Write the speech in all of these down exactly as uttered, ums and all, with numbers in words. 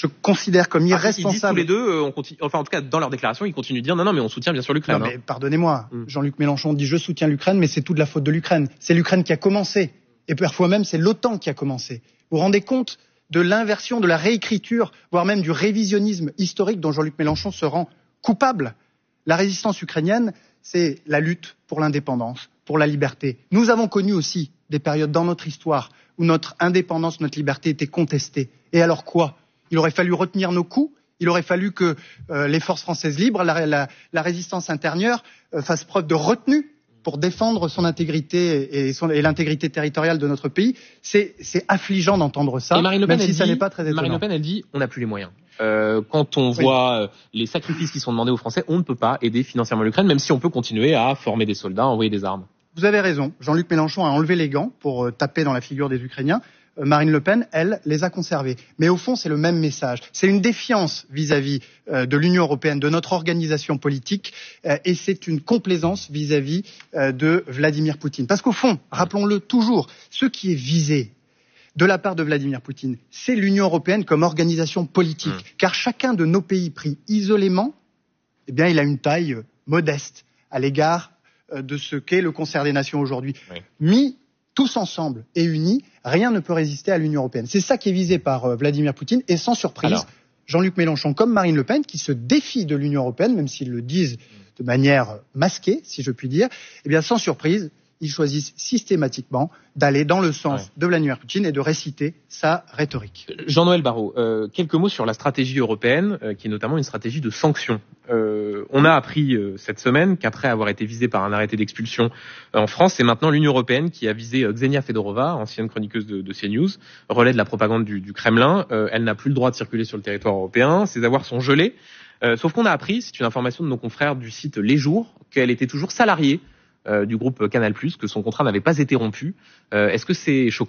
je considère comme irresponsable. Ils disent tous les deux, euh, on continue, enfin en tout cas dans leur déclaration, ils continuent de dire non, non, mais on soutient bien sûr l'Ukraine. Non, mais hein. pardonnez-moi, mm. Jean-Luc Mélenchon dit je soutiens l'Ukraine, mais c'est toute la faute de l'Ukraine. C'est l'Ukraine qui a commencé. Et parfois même, c'est l'OTAN qui a commencé. Vous vous rendez compte de l'inversion, de la réécriture, voire même du révisionnisme historique dont Jean-Luc Mélenchon se rend coupable. La résistance ukrainienne, c'est la lutte pour l'indépendance, pour la liberté. Nous avons connu aussi des périodes dans notre histoire où notre indépendance, notre liberté étaient contestées. Et alors quoi ? Il aurait fallu retenir nos coups, il aurait fallu que euh, les forces françaises libres, la, la, la résistance intérieure, euh, fassent preuve de retenue pour défendre son intégrité et, son, et l'intégrité territoriale de notre pays. C'est, c'est affligeant d'entendre ça, et Marine Le Pen, même si elle ça dit, n'est pas très étonnant. Marine Le Pen, elle dit on n'a plus les moyens. Euh, quand on oui. voit euh, les sacrifices qui sont demandés aux Français, on ne peut pas aider financièrement l'Ukraine, même si on peut continuer à former des soldats, à envoyer des armes. Vous avez raison. Jean-Luc Mélenchon a enlevé les gants pour euh, taper dans la figure des Ukrainiens. Euh, Marine Le Pen, elle, les a conservés. Mais au fond, c'est le même message. C'est une défiance vis-à-vis euh, de l'Union européenne, de notre organisation politique, euh, et c'est une complaisance vis-à-vis euh, de Vladimir Poutine. Parce qu'au fond, rappelons-le toujours, ce qui est visé de la part de Vladimir Poutine, c'est l'Union européenne comme organisation politique. Mmh. Car chacun de nos pays pris isolément, eh bien, il a une taille euh, modeste à l'égard de ce qu'est le concert des nations aujourd'hui. Oui. Mis tous ensemble et unis, rien ne peut résister à l'Union européenne. C'est ça qui est visé par euh, Vladimir Poutine. Et sans surprise, Alors. Jean-Luc Mélenchon comme Marine Le Pen, qui se défient de l'Union européenne, même s'ils le disent de manière masquée, si je puis dire, eh bien sans surprise, ils choisissent systématiquement d'aller dans le sens ouais. de Vladimir Poutine et de réciter sa rhétorique. Jean-Noël Barrot, euh, quelques mots sur la stratégie européenne, euh, qui est notamment une stratégie de sanctions. Euh, on a appris euh, cette semaine qu'après avoir été visé par un arrêté d'expulsion euh, en France, c'est maintenant l'Union européenne qui a visé euh, Ksenia Fedorova, ancienne chroniqueuse de, de CNews, relais de la propagande du, du Kremlin. Euh, elle n'a plus le droit de circuler sur le territoire européen, ses avoirs sont gelés. Euh, sauf qu'on a appris, c'est une information de nos confrères du site Les Jours, qu'elle était toujours salariée Euh, du groupe Canal+, que son contrat n'avait pas été rompu. Euh, est-ce que c'est choquant ?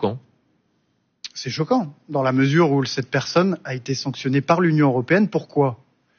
C'est choquant, dans la mesure où cette personne a été sanctionnée par l'Union européenne. Pourquoi ?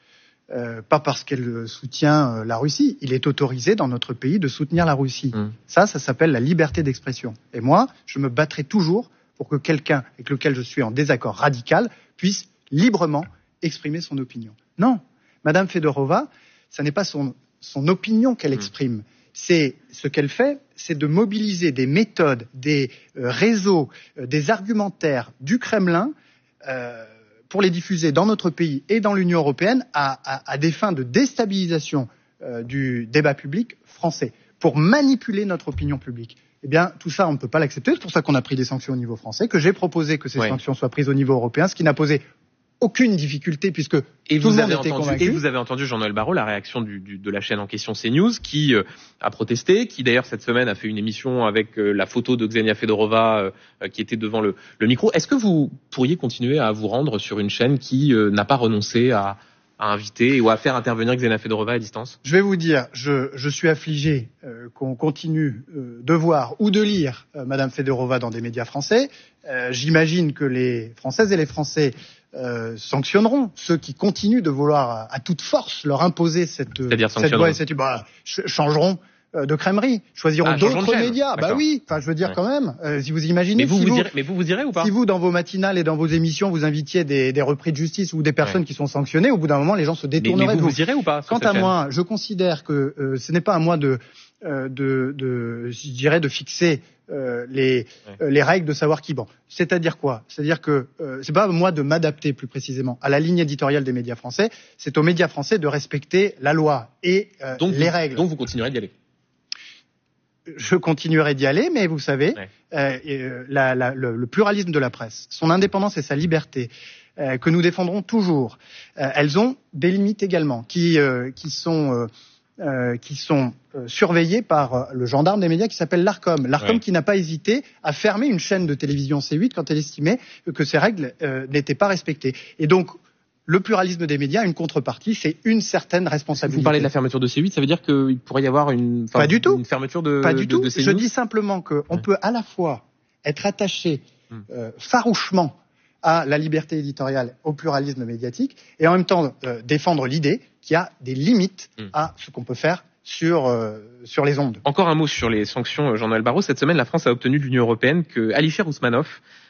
euh, Pas parce qu'elle soutient euh, la Russie. Il est autorisé dans notre pays de soutenir la Russie. Mmh. Ça, ça s'appelle la liberté d'expression. Et moi, je me battrai toujours pour que quelqu'un avec lequel je suis en désaccord radical puisse librement exprimer son opinion. Non, Madame Fedorova, ça n'est pas son, son opinion qu'elle exprime. Mmh. C'est ce qu'elle fait, c'est de mobiliser des méthodes, des euh, réseaux, euh, des argumentaires du Kremlin euh, pour les diffuser dans notre pays et dans l'Union européenne à, à, à des fins de déstabilisation euh, du débat public français, pour manipuler notre opinion publique. Eh bien, tout ça, on ne peut pas l'accepter. C'est pour ça qu'on a pris des sanctions au niveau français, que j'ai proposé que ces ouais. sanctions soient prises au niveau européen, ce qui n'a posé aucune difficulté puisque et tout vous le avez monde était entendu, convaincu. Et vous avez entendu Jean-Noël Barrot, la réaction du, du, de la chaîne en question CNews, qui euh, a protesté, qui d'ailleurs cette semaine a fait une émission avec euh, la photo de Ksenia Fedorova euh, qui était devant le, le micro. Est-ce que vous pourriez continuer à vous rendre sur une chaîne qui euh, n'a pas renoncé à, à inviter ou à faire intervenir Ksenia Fedorova à distance ? Je vais vous dire, je, je suis affligé euh, qu'on continue euh, de voir ou de lire euh, Madame Fedorova dans des médias français. Euh, j'imagine que les Françaises et les Français Euh, sanctionneront ceux qui continuent de vouloir à, à toute force leur imposer cette, cette voie et cette bah, changeront euh, de crèmerie, choisiront ah, d'autres médias. D'accord. Bah oui, enfin je veux dire ouais. quand même, euh, si vous imaginez, mais vous, si vous, vous, irez, mais vous vous irez ou pas ? Si vous dans vos matinales et dans vos émissions vous invitiez des, des repris de justice ou des personnes ouais. qui sont sanctionnées, au bout d'un moment les gens se détourneraient. Mais, mais vous, de vous. vous irez ou pas ? Quant à chaîne. moi, je considère que euh, ce n'est pas à moi de, euh, de, de, je dirais, de fixer Euh, les, ouais. euh, les règles de savoir qui bon. C'est-à-dire quoi ? C'est-à-dire que euh, c'est pas à moi de m'adapter plus précisément à la ligne éditoriale des médias français, c'est aux médias français de respecter la loi et euh, donc les vous, règles. Donc vous continuerez d'y aller ? Je continuerai d'y aller, mais vous savez, ouais. euh, euh, la, la, le, le pluralisme de la presse, son indépendance et sa liberté, euh, que nous défendrons toujours, euh, elles ont des limites également, qui, euh, qui sont... Euh, Euh, qui sont euh, surveillés par euh, le gendarme des médias qui s'appelle l'Arcom. L'Arcom ouais. qui n'a pas hésité à fermer une chaîne de télévision C huit quand elle estimait que ces règles euh, n'étaient pas respectées. Et donc, le pluralisme des médias a une contrepartie, c'est une certaine responsabilité. Vous parlez de la fermeture de C huit, ça veut dire qu'il pourrait y avoir une, pas du tout. une fermeture de Pas du de, tout. de C news ? Je dis simplement qu'on ouais. peut à la fois être attaché euh, farouchement à la liberté éditoriale, au pluralisme médiatique, et en même temps euh, défendre l'idée qu'il y a des limites mmh. à ce qu'on peut faire sur, euh, sur les ondes. Encore un mot sur les sanctions, Jean-Noël Barrot. Cette semaine, la France a obtenu de l'Union européenne que Alisher Ousmanov,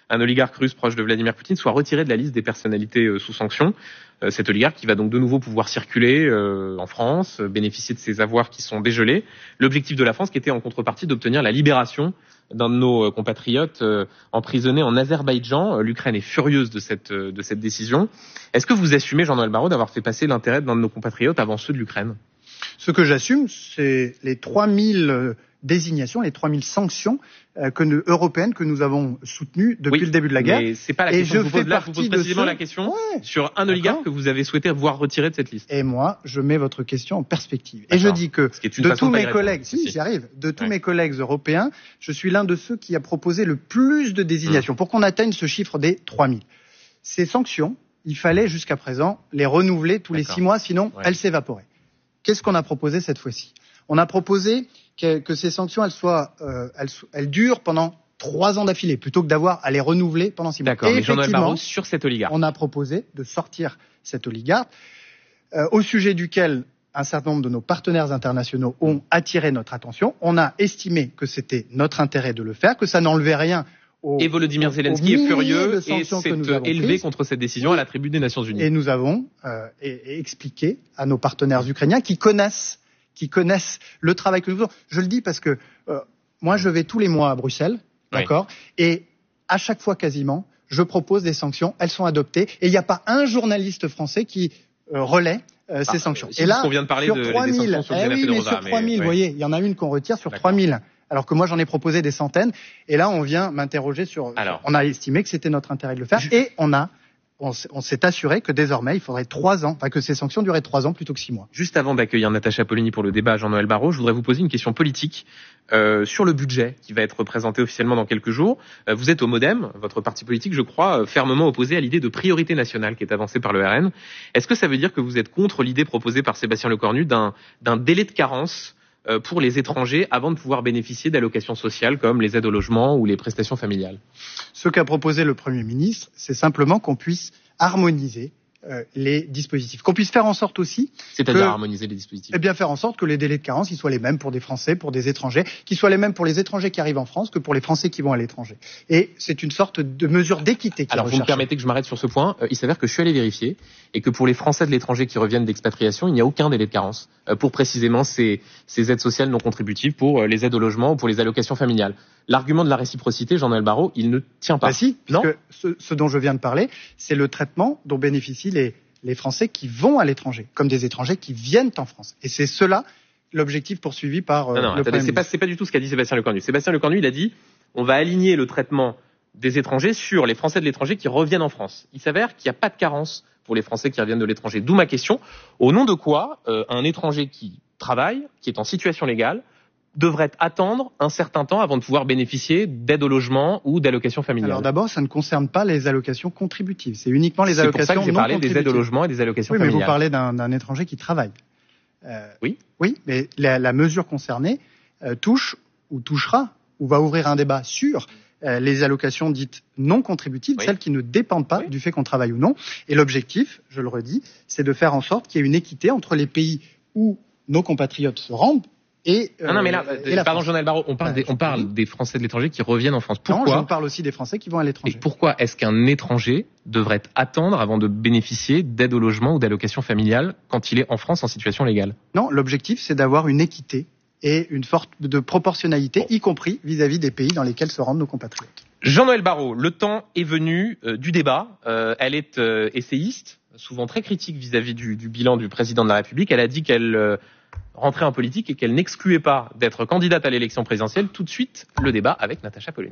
un oligarque russe proche de Vladimir Poutine, soit retiré de la liste des personnalités euh, sous sanction. Euh, cet oligarque qui va donc de nouveau pouvoir circuler euh, en France, euh, bénéficier de ses avoirs qui sont dégelés. L'objectif de la France qui était en contrepartie d'obtenir la libération d'un de nos compatriotes euh, emprisonnés en Azerbaïdjan. L'Ukraine est furieuse de cette, euh, de cette décision. Est-ce que vous assumez, Jean-Noël Barrot, d'avoir fait passer l'intérêt d'un de nos compatriotes avant ceux de l'Ukraine ? Ce que j'assume, c'est les trois mille désignations, les trois mille sanctions euh, que nous, européennes que nous avons soutenues depuis oui, le début de la guerre. Mais c'est pas la et question je que je vous pose là, je vous pose précisément ceux... la question ouais, sur un oligarque que vous avez souhaité voir retiré de cette liste. Et moi, je mets votre question en perspective. D'accord. Et je dis que de tous mes collègues, si, j'y arrive, de tous ouais. mes collègues européens, je suis l'un de ceux qui a proposé le plus de désignations mmh. pour qu'on atteigne ce chiffre des trois mille. Ces sanctions, il fallait jusqu'à présent les renouveler tous D'accord. les six mois, sinon ouais. elles s'évaporaient. Qu'est-ce qu'on a proposé cette fois-ci ? On a proposé que, que ces sanctions, elles soient, euh, elles, elles durent pendant trois ans d'affilée, plutôt que d'avoir à les renouveler pendant six mois. D'accord, mais Jean-Noël Barrot, sur cet oligarque. On a proposé de sortir cet oligarque, euh, au sujet duquel un certain nombre de nos partenaires internationaux ont attiré notre attention. On a estimé que c'était notre intérêt de le faire, que ça n'enlevait rien. Au, et Volodymyr Zelensky est furieux et s'est élevé prises. contre cette décision à la tribune des Nations Unies. Et nous avons euh, et, et expliqué à nos partenaires ukrainiens qui connaissent qui connaissent le travail que nous faisons. Je le dis parce que euh, moi, je vais tous les mois à Bruxelles, d'accord, oui. et à chaque fois quasiment, je propose des sanctions, elles sont adoptées, et il n'y a pas un journaliste français qui euh, relaie euh, ces ah, sanctions. Si et là, on vient de parler sur de, trois mille, des sanctions sur eh le oui, mais sur trois mille, vous voyez, il y en a une qu'on retire sur trois mille. Alors que moi, j'en ai proposé des centaines, et là, on vient m'interroger sur... Alors, on a estimé que c'était notre intérêt de le faire, je... et on a... On s'est assuré que désormais, il faudrait trois ans, enfin que ces sanctions duraient trois ans plutôt que six mois. Juste avant d'accueillir Natacha Polony pour le débat, Jean-Noël Barrot, je voudrais vous poser une question politique euh, sur le budget qui va être présenté officiellement dans quelques jours. Euh, vous êtes au Modem, votre parti politique, je crois, euh, fermement opposé à l'idée de priorité nationale qui est avancée par le R N. Est-ce que ça veut dire que vous êtes contre l'idée proposée par Sébastien Lecornu d'un d'un délai de carence pour les étrangers avant de pouvoir bénéficier d'allocations sociales comme les aides au logement ou les prestations familiales? Ce qu'a proposé le Premier ministre, c'est simplement qu'on puisse harmoniser euh, les dispositifs. Qu'on puisse faire en sorte aussi... C'est-à-dire que, harmoniser les dispositifs. Eh bien, faire en sorte que les délais de carence ils soient les mêmes pour des Français, pour des étrangers, qu'ils soient les mêmes pour les étrangers qui arrivent en France que pour les Français qui vont à l'étranger. Et c'est une sorte de mesure d'équité qui Alors, est vous me permettez que je m'arrête sur ce point. Euh, il s'avère que je suis allé vérifier et que pour les Français de l'étranger qui reviennent d'expatriation, il n'y a aucun délai de carence euh, pour précisément ces, ces aides sociales non contributives, pour euh, les aides au logement ou pour les allocations familiales. L'argument de la réciprocité, Jean-Noël Barrot, il ne tient pas. Bah si, non puisque ce, ce dont je viens de parler, c'est le traitement dont bénéficient les, les Français qui vont à l'étranger, comme des étrangers qui viennent en France. Et c'est cela l'objectif poursuivi par euh, non, non, le attendez, Premier c'est pas, c'est pas du tout ce qu'a dit Sébastien Lecornu. Sébastien Lecornu, il a dit on va aligner le traitement des étrangers sur les Français de l'étranger qui reviennent en France. Il s'avère qu'il n'y a pas de carence pour les Français qui reviennent de l'étranger. D'où ma question. Au nom de quoi euh, un étranger qui travaille, qui est en situation légale, devrait attendre un certain temps avant de pouvoir bénéficier d'aide au logement ou d'allocations familiales? Alors d'abord, ça ne concerne pas les allocations contributives. C'est uniquement les allocations non contributives. C'est pour ça que j'ai parlé des aides au logement et des allocations oui, familiales. Oui, mais vous parlez d'un, d'un étranger qui travaille. Euh, oui. Oui, mais la, la mesure concernée euh, touche ou touchera ou va ouvrir un débat sur euh, les allocations dites non contributives, oui. celles qui ne dépendent pas oui. du fait qu'on travaille ou non. Et l'objectif, je le redis, c'est de faire en sorte qu'il y ait une équité entre les pays où nos compatriotes se rendent. Et, euh, non, non, mais là, euh, pardon, Jean-Noël Barrot, on parle, des, on parle des Français de l'étranger qui reviennent en France. Pourquoi? Non, je parle aussi des Français qui vont à l'étranger. Et pourquoi est-ce qu'un étranger devrait attendre avant de bénéficier d'aide au logement ou d'allocation familiale quand il est en France en situation légale? Non, l'objectif, c'est d'avoir une équité et une forte de proportionnalité, bon. y compris vis-à-vis des pays dans lesquels se rendent nos compatriotes. Jean-Noël Barrot, le temps est venu euh, du débat. Euh, elle est euh, essayiste, souvent très critique vis-à-vis du, du bilan du président de la République. Elle a dit qu'elle euh, rentrait en politique et qu'elle n'excluait pas d'être candidate à l'élection présidentielle. Tout de suite, le débat avec Natacha Polony.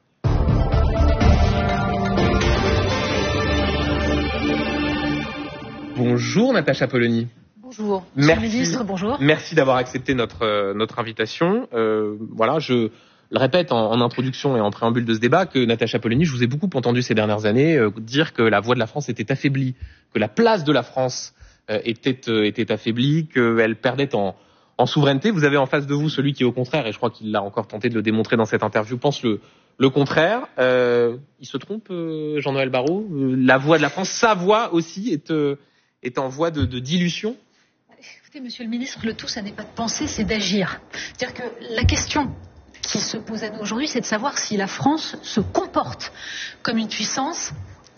Bonjour Natacha Polony. Bonjour. Merci, Monsieur le ministre, bonjour. Merci d'avoir accepté notre, euh, notre invitation. Euh, voilà, je le répète en, en introduction et en préambule de ce débat que Natacha Polony, je vous ai beaucoup entendu ces dernières années euh, dire que la voix de la France était affaiblie, que la place de la France euh, était, euh, était affaiblie, qu'elle perdait en, en souveraineté. Vous avez en face de vous celui qui, au contraire, et je crois qu'il l'a encore tenté de le démontrer dans cette interview, pense le, le contraire. Euh, il se trompe, euh, Jean-Noël Barrot. Euh, la voix de la France, sa voix aussi, est, euh, est en voie de, de dilution. Écoutez, monsieur le ministre, le tout, ça n'est pas de penser, c'est d'agir. C'est-à-dire que la question qui se pose à nous aujourd'hui, c'est de savoir si la France se comporte comme une puissance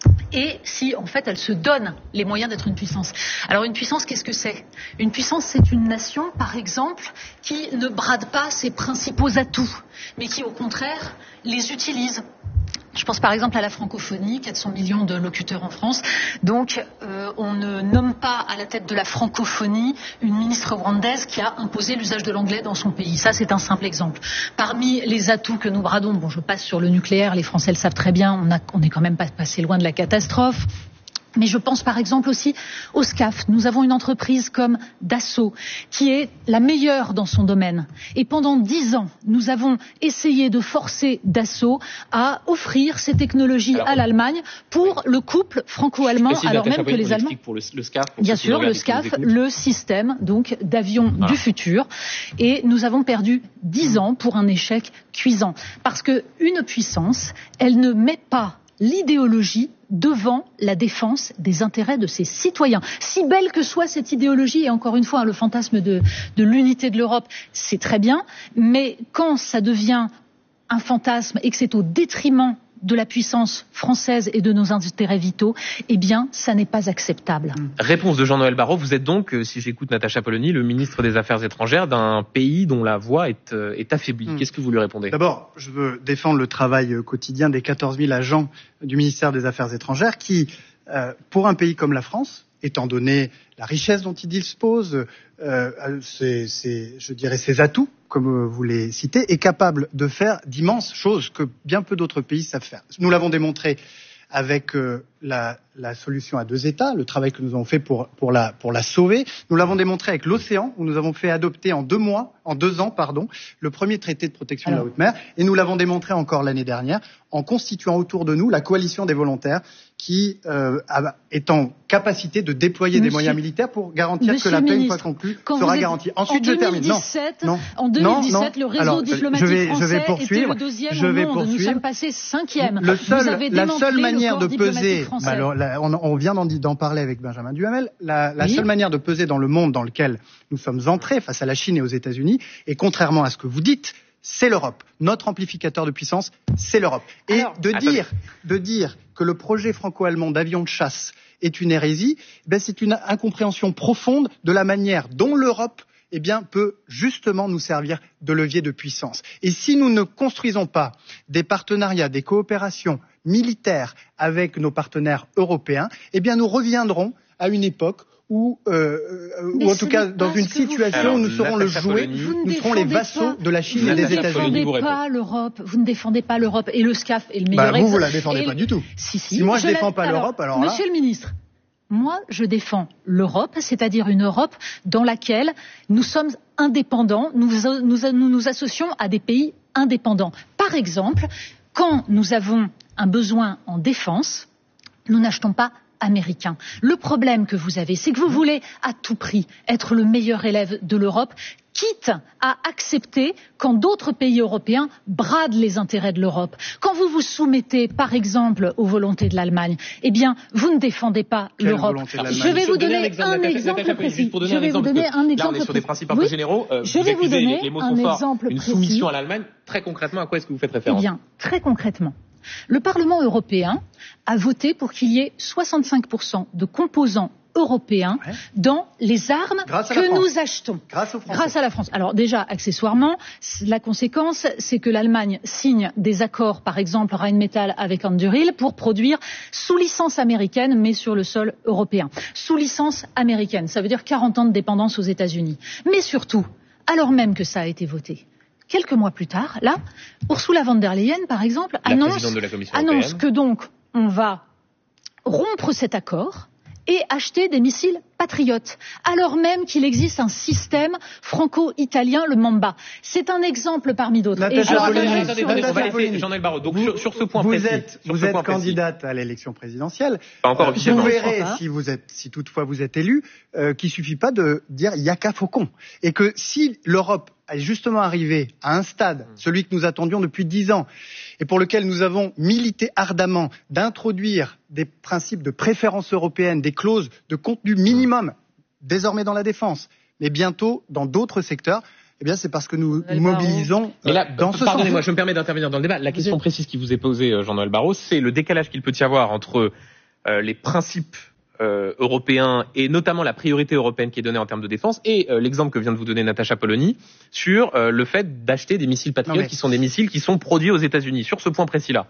et si, en fait, elle se donne les moyens d'être une puissance. Alors, une puissance, qu'est-ce que c'est ? Une puissance, c'est une nation, par exemple, qui ne brade pas ses principaux atouts, mais qui, au contraire, les utilise. Je pense par exemple à la francophonie, quatre cents millions de locuteurs en France. Donc, euh, on ne nomme pas à la tête de la francophonie une ministre rwandaise qui a imposé l'usage de l'anglais dans son pays. Ça, c'est un simple exemple. Parmi les atouts que nous bradons, bon, je passe sur le nucléaire, les Français le savent très bien, on a, on est quand même pas passé loin de la catastrophe. Mais je pense par exemple aussi au SCAF. Nous avons une entreprise comme Dassault qui est la meilleure dans son domaine. Et pendant dix ans, nous avons essayé de forcer Dassault à offrir ces technologies alors, à l'Allemagne pour le couple franco-allemand, alors même que les Allemands... Pour le, le SCAF, pour bien sûr, le SCAF, le système donc d'avions ah. du futur. Et nous avons perdu dix ans pour un échec cuisant. Parce qu'une puissance, elle ne met pas l'idéologie devant la défense des intérêts de ses citoyens. Si belle que soit cette idéologie, et encore une fois, le fantasme de, de l'unité de l'Europe, c'est très bien, mais quand ça devient un fantasme et que c'est au détriment de la puissance française et de nos intérêts vitaux, eh bien, ça n'est pas acceptable. Réponse de Jean-Noël Barrot. Vous êtes donc, si j'écoute Natacha Polony, le ministre des Affaires étrangères d'un pays dont la voix est, est affaiblie. Mmh. Qu'est-ce que vous lui répondez ? D'abord, je veux défendre le travail quotidien des quatorze mille agents du ministère des Affaires étrangères qui, euh, pour un pays comme la France, étant donné la richesse dont il dispose, euh, ses, ses, je dirais ses atouts, comme vous les citez, est capable de faire d'immenses choses que bien peu d'autres pays savent faire. Nous l'avons démontré avec euh, la, la solution à deux États, le travail que nous avons fait pour, pour, la, pour la sauver. Nous l'avons démontré avec l'océan, où nous avons fait adopter en deux mois, en deux ans, pardon, le premier traité de protection Alors. de la haute mer. Et nous l'avons démontré encore l'année dernière en constituant autour de nous la coalition des volontaires qui euh, a, est en capacité de déployer Monsieur, des moyens militaires pour garantir Monsieur que la paix, ministre, une fois conclue, sera garantie. Ensuite, je termine. Non, non, en deux mille dix-sept, non, non. le réseau Alors, diplomatique je vais, français je vais poursuivre, était le deuxième je vais au monde. Poursuivre. Nous sommes passés cinquième. Le seul, la seule manière de peser, bah alors, là, on, on vient d'en, d'en parler avec Benjamin Duhamel, la, la oui. seule manière de peser dans le monde dans lequel nous sommes entrés face à la Chine et aux États-Unis, et contrairement à ce que vous dites, c'est l'Europe. Notre amplificateur de puissance, c'est l'Europe. Et Alors, de dire, de dire que le projet franco-allemand d'avion de chasse est une hérésie, ben c'est une incompréhension profonde de la manière dont l'Europe eh bien, peut justement nous servir de levier de puissance. Et si nous ne construisons pas des partenariats, des coopérations militaires avec nos partenaires européens, eh bien, nous reviendrons à une époque où, euh, ou en tout cas dans une situation où nous serons le jouet, nous serons les vassaux de la Chine et des États-Unis. Vous ne défendez pas l'Europe, vous ne défendez pas l'Europe, et le SCAF est le meilleur bah, exemple. Vous, vous la défendez pas du tout. Si, si. Si moi je ne défends pas alors, l'Europe, alors là... Monsieur le ministre, moi je défends l'Europe, c'est-à-dire une Europe dans laquelle nous sommes indépendants, nous nous, nous nous associons à des pays indépendants. Par exemple, quand nous avons un besoin en défense, nous n'achetons pas américain. Le problème que vous avez, c'est que vous voulez à tout prix être le meilleur élève de l'Europe, quitte à accepter quand d'autres pays européens bradent les intérêts de l'Europe. Quand vous vous soumettez, par exemple, aux volontés de l'Allemagne, eh bien, vous ne défendez pas Quelle l'Europe. Je vais vous donner un exemple précis. Je vais vous donner un exemple Là, on est sur des principes un peu généraux. Euh, Je vais vous donner un exemple précis. Une soumission à l'Allemagne. Très concrètement, à quoi est-ce que vous faites référence ? Eh bien, très concrètement. Le Parlement européen a voté pour qu'il y ait soixante-cinq pour cent de composants européens ouais. dans les armes que nous achetons. Grâce aux Français. Grâce à la France. Alors déjà, accessoirement, la conséquence, c'est que l'Allemagne signe des accords, par exemple Rheinmetall avec Anduril, pour produire sous licence américaine, mais sur le sol européen. Sous licence américaine, ça veut dire quarante ans de dépendance aux États-Unis. Mais surtout, alors même que ça a été voté, quelques mois plus tard, là, Ursula von der Leyen, par exemple, la annonce, de annonce que donc on va rompre cet accord et acheter des missiles patriotes, alors même qu'il existe un système franco-italien, le Mamba. C'est un exemple parmi d'autres. Jean-Noël Barrot, donc sur, sur ce point vous précis, êtes, vous êtes candidate à l'élection présidentielle. Pas encore officiellement. Vous verrez, si vous êtes, si toutefois vous êtes élu, euh, qu'il suffit pas de dire il y a qu'à Faucon, et que si l'Europe est justement arrivée à un stade, celui que nous attendions depuis dix ans, et pour lequel nous avons milité ardemment d'introduire des principes de préférence européenne, des clauses de contenu minimum, désormais dans la défense, mais bientôt dans d'autres secteurs, Eh bien, c'est parce que nous nous mobilisons Mais là, dans ce sens. Pardonnez-moi, je me permets d'intervenir dans le débat. La question êtes... précise qui vous est posée, Jean-Noël Barrot, c'est le décalage qu'il peut y avoir entre euh, les principes euh, européens et notamment la priorité européenne qui est donnée en termes de défense et euh, l'exemple que vient de vous donner Natacha Polony sur euh, le fait d'acheter des missiles Patriot mais... qui sont des missiles qui sont produits aux États-Unis. Sur ce point précis-là.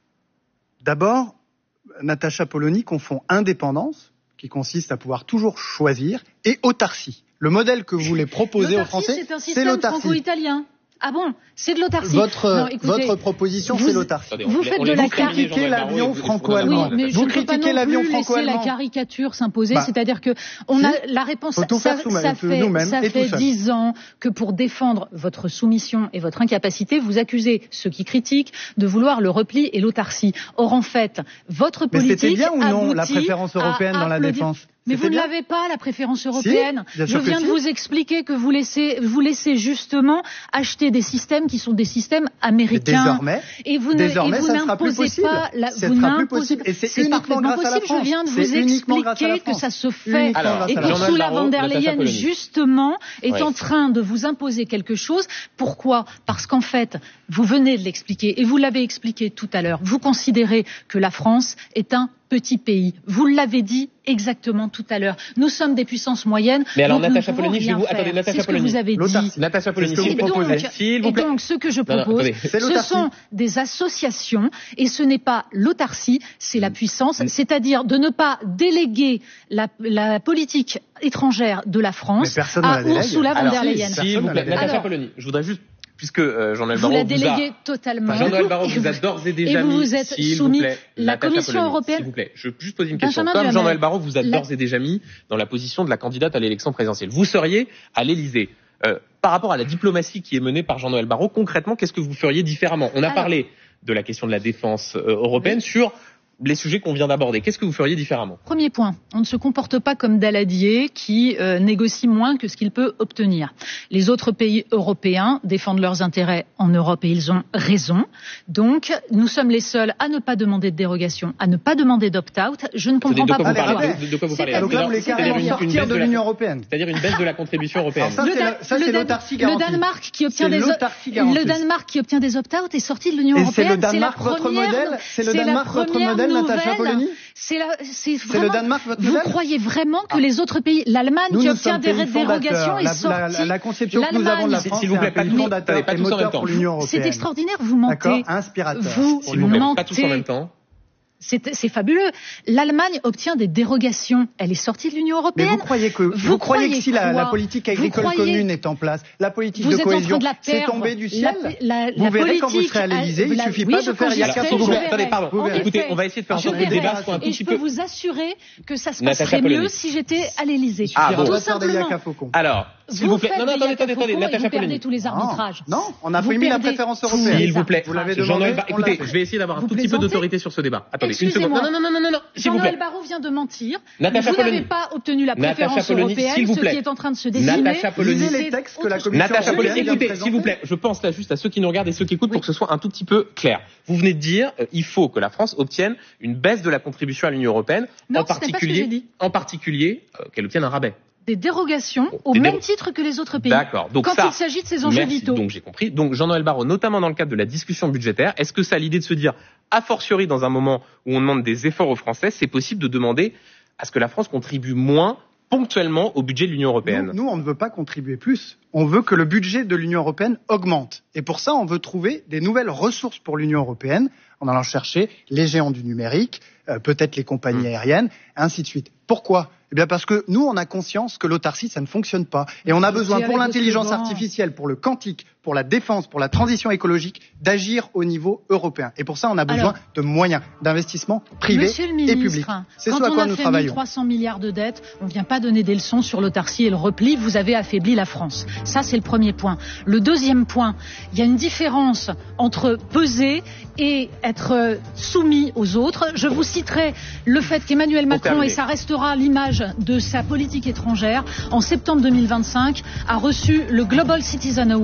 D'abord, Natacha Polony confond indépendance, qui consiste à pouvoir toujours choisir, et autarcie. Le modèle que vous voulez proposer aux Français, c'est un c'est système l'autarcie. franco-italien. Ah bon, c'est de l'autarcie. Votre, non, écoutez, votre proposition, vous, c'est l'autarcie. Vous, vous faites de la critiquez l'avion franco-allemand. Oui, mais vous je ne peux pas non l'avion plus laisser la caricature s'imposer. Bah, c'est-à-dire que on si, a la réponse. Ça, ça fait, ça fait dix ans que pour défendre votre soumission et votre incapacité, vous accusez ceux qui critiquent de vouloir le repli et l'autarcie. Or, en fait, votre politique. Mais c'était bien ou non la préférence européenne dans la défense? Mais vous ne l'avez pas, la préférence européenne. Si, je viens de si. vous expliquer que vous laissez, vous laissez justement acheter des systèmes qui sont des systèmes américains. Désormais, et vous n'imposez pas la, vous n'imposez pas. Et c'est parfaitement possible. Je viens de vous expliquer que ça se fait. Alors, et qu'Ursula von der Leyen, justement, est ouais. en train de vous imposer quelque chose. Pourquoi? Parce qu'en fait, vous venez de l'expliquer et vous l'avez expliqué tout à l'heure. Vous considérez que la France est un petit pays. Vous l'avez dit exactement tout à l'heure. Nous sommes des puissances moyennes. Mais alors, Natacha Polony, je vous... Attendez, Natacha Polony. C'est ce que vous avez dit. Natacha Polony, s'il vous plaît. S'il vous plaît. Et donc, ce que je propose, non, non, ce sont des associations et ce n'est pas l'autarcie, c'est la puissance. Mmh. C'est-à-dire de ne pas déléguer la, la politique étrangère de la France à Ursula von der Leyen. S'il vous plaît, Natacha Polony, je voudrais juste puisque euh, Jean-Noël Barrot vous la déléguez a... totalement. Jean-Noël Barrot vous a d'ores et déjà et vous mis, vous êtes soumis, plaît, la Commission Polony, européenne. S'il vous plaît, je veux juste poser une question. Benjamin Comme Jean-Noël Barrot vous a la... d'ores et déjà mis dans la position de la candidate à l'élection présidentielle, vous seriez à l'Élysée. Euh, par rapport à la diplomatie qui est menée par Jean-Noël Barrot, concrètement, qu'est-ce que vous feriez différemment? On a Alors... parlé de la question de la défense euh, européenne oui. sur les sujets qu'on vient d'aborder. Qu'est-ce que vous feriez différemment? Premier point, on ne se comporte pas comme Daladier qui euh, négocie moins que ce qu'il peut obtenir. Les autres pays européens défendent leurs intérêts en Europe et ils ont raison. Donc, nous sommes les seuls à ne pas demander de dérogation, à ne pas demander d'opt-out. Je ne comprends pas pourquoi. De, de quoi vous parlez? Donc là, vous voulez carrément sortir de l'Union européenne. C'est-à-dire une baisse de la contribution européenne. Ça, c'est l'autarcie garantie. Le Danemark qui obtient des le Danemark qui obtient des opt-out est sorti de l'Union européenne. C'est le Danemark votre modèle? C'est le Danemark votre modèle? Natacha Polony, c'est la, c'est c'est le Danemark votre modèle. Vous croyez vraiment que ah. les autres pays, l'Allemagne nous, qui nous obtient des dérogations est sortie. La, la, la conception que nous avons de la France, s'il vous plaît, pas tous, fondateur pas tous en même temps. C'est extraordinaire, vous mentez. Inspirateur. Vous mentez. Pas tous en même temps. C'est, c'est fabuleux. L'Allemagne obtient des dérogations. Elle est sortie de l'Union européenne. Mais vous croyez que, vous, vous croyez que si la, la politique agricole croyez, commune est en place, la politique de cohésion, de c'est tombé du ciel? La, la, vous la verrez quand vous serez à l'Élysée, il ne suffit oui, pas de faire Yaka Foko. Attendez, pardon. Écoutez, on va essayer de faire un peu de débat soit un tout petit peu. Et je peux vous assurer que ça se passerait mieux si j'étais à l'Élysée. Ah bon. Tout simplement. Alors, s'il vous plaît. Non, non, attendez, attendez, attendez. Natacha Polony. Tous les arbitrages. Non, on a mis la préférence européenne. S'il vous plaît. Vous l'avez demandé. Écoutez, je vais essayer d'avoir un tout petit peu d'autorité sur ce débat. Attendez, une seconde. Non, non, non, non, non. Jean-Noël Barrot vient de mentir. Natacha vous Polony. N'avez pas obtenu la préférence Polony, européenne, ce qui est en train de se dessiner. Natacha Polony, lisez les textes que la Commission Natacha Polony, européenne écoutez, s'il vous plaît, je pense là juste à ceux qui nous regardent et ceux qui écoutent oui. pour que ce soit un tout petit peu clair. Vous venez de dire, euh, il faut que la France obtienne une baisse de la contribution à l'Union européenne, non, en particulier, en particulier, euh, qu'elle obtienne un rabais. Des dérogations bon, au des même déro... titre que les autres pays. D'accord. Donc quand ça, il s'agit de ces enjeux merci, vitaux. Donc j'ai compris. Donc Jean-Noël Barrot, notamment dans le cadre de la discussion budgétaire, est-ce que ça a l'idée de se dire, a fortiori dans un moment où on demande des efforts aux Français, c'est possible de demander à ce que la France contribue moins ponctuellement au budget de l'Union européenne? Nous, nous, on ne veut pas contribuer plus. On veut que le budget de l'Union européenne augmente. Et pour ça, on veut trouver des nouvelles ressources pour l'Union européenne en allant chercher les géants du numérique, euh, peut-être les compagnies mmh. aériennes, ainsi de suite. Pourquoi? Eh bien parce que nous, on a conscience que l'autarcie, ça ne fonctionne pas. Et on a besoin, pour l'intelligence artificielle, pour le quantique, pour la défense, pour la transition écologique, d'agir au niveau européen. Et pour ça, on a besoin Alors, de moyens d'investissement privés et publics. C'est ce à quoi nous travaillons. Quand on a fait mille trois cents milliards de dettes, on ne vient pas donner des leçons sur l'autarcie et le repli. Vous avez affaibli la France. Ça, c'est le premier point. Le deuxième point, il y a une différence entre peser et être soumis aux autres. Je vous citerai le fait qu'Emmanuel Macron, et ça restera l'image de sa politique étrangère, en septembre deux mille vingt-cinq, a reçu le Global Citizen Award de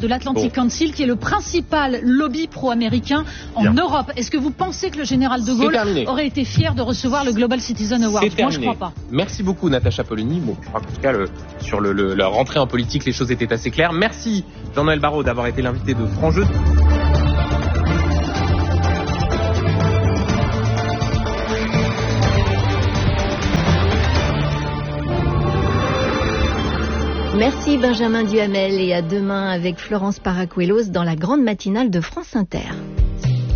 de l'Atlantic bon. Council, qui est le principal lobby pro-américain en Bien. Europe. Est-ce que vous pensez que le général de Gaulle aurait été fier de recevoir le Global Citizen Award? Moi, je crois pas. Merci beaucoup, Natacha Polony. Bon, je crois qu'en tout cas, le, sur le, le, la rentrée en politique, les choses étaient assez claires. Merci, Jean-Noël Barrot, d'avoir été l'invité de Franc Jeu. Merci Benjamin Duhamel et à demain avec Florence Paracuelos dans la grande matinale de France Inter.